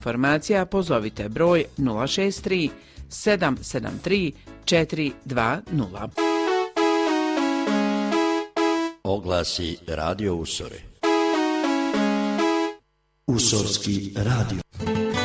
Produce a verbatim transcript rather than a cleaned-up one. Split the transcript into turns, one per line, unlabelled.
informacija pozovite broj nula šest tri sedam sedam tri četiri dva nula.
Oglasi Radio Usore.
Usorski radio.